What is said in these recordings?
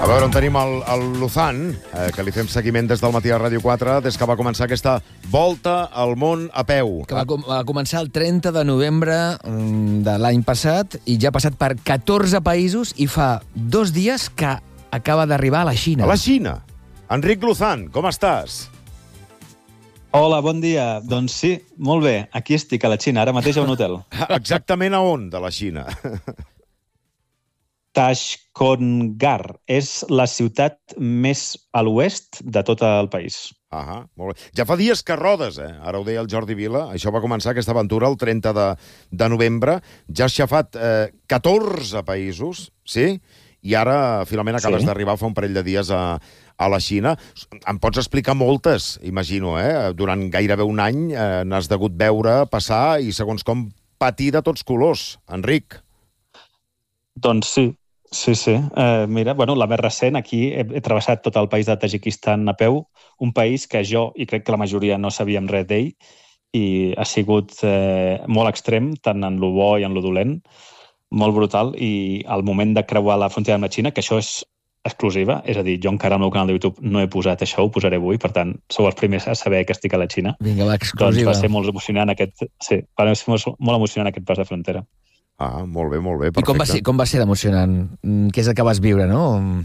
A veure, on tenim el Luzán, que li fem seguiment des del matí a Ràdio 4, des que va començar aquesta volta al món a peu. Que va començar el 30 de novembre de l'any passat i ja ha passat per 14 països i fa 2 dies que acaba d'arribar a la Xina. A la Xina. Enric Luzán, com estàs? Hola, bon dia. Doncs sí, molt bé. Aquí estic, a la Xina, ara mateix a un hotel. Exactament a on, de la Xina? Tashkondar és la ciutat més a l'oest de tot el país. Molt bé. Ja fa dies que rodes, eh? Ara ho deia el Jordi Vila. Això va començar, aquesta aventura, el 30 de novembre. Ja has xafat 14 països, sí? I ara, finalment, acabes d'arribar fa un parell de dies a la Xina. Em pots explicar moltes, imagino, eh? Durant gairebé un any n'has degut veure, passar i, segons com, patir de tots colors. Enric. Doncs sí. Mira, la més recent, aquí he travessat tot el país de Tajikistan a peu, un país que jo, i crec que la majoria no sabíem res d'ell, i ha sigut molt extrem, tant en lo bo i en lo dolent, molt brutal, i al moment de creuar la frontera amb la Xina, que això és exclusiva, és a dir, jo encara al meu canal de YouTube no he posat això, ho posaré avui, per tant, sou els primers a saber que estic a la Xina. Vinga, va, exclusiva. Doncs va ser molt emocionant molt emocionant aquest pas de frontera. Molt bé, perfecte. I com va ser d'emocionant? Què és el que vas viure, no?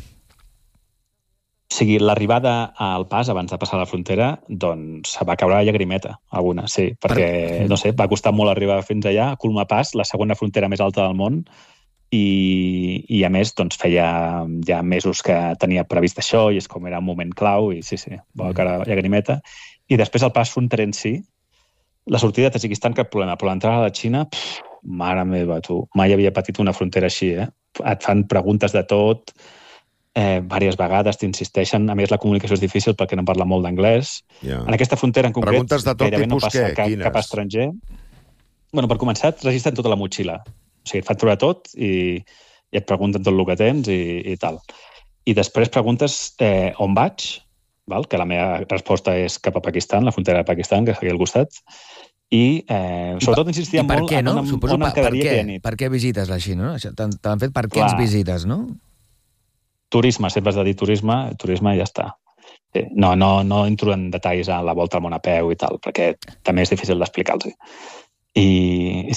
O sigui, l'arribada al pas, abans de passar la frontera, doncs va caure la llagrimeta, alguna, sí, perquè, no sé, va costar molt arribar fins allà, a Kulma Pass, la segona frontera més alta del món, i a més, doncs, feia ja mesos que tenia previst això, i és com era un moment clau, i sí, va caure la llagrimeta. I després el pas fronterer en si, la sortida de Tajikistan, cap problema, però l'entrada a la Xina, mare meva, tu, mai havia patit una frontera així, eh? Et fan preguntes de tot, diverses vegades t'insisteixen, a més la comunicació és difícil perquè no parla molt d'anglès. En aquesta frontera en concret, gairebé no passa cap estranger. Per començar, et registren tota la motxilla. O sigui, et fan trobar tot i et pregunten tot el que tens i tal. I després preguntes on vaig, que la meva resposta és cap a Pakistan, la frontera de Pakistan, que és aquí al costat, i sobretot insistia molt en on em quedaria aquella nit. Per què visites la Xina? T'han fet per què ens visites, no? Turisme, sempre has de dir turisme i ja està. No entro en detalls a la volta al món a peu i tal, perquè també és difícil d'explicar-los. I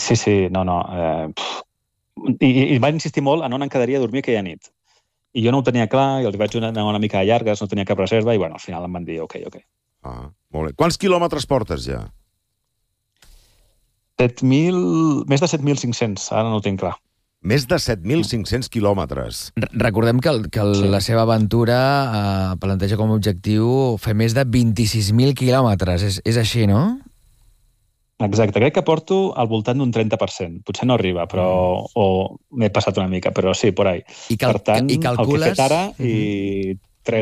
I vaig insistir molt en on em quedaria a dormir aquella nit. I jo no ho tenia clar, i els vaig anar una mica llargues, no tenia cap reserva, i al final em van dir ok. Molt bé. Quants quilòmetres portes ja? Més de 7.500, ara no ho tinc clar. Més de 7.500 quilòmetres. Recordem que la seva aventura planteja com a objectiu fer més de 26.000 quilòmetres. És així, no? Exacte, crec que porto al voltant d'un 30%. Potser no arriba, o m'he passat una mica, però sí, por ahí. Per tant, el que he fet ara i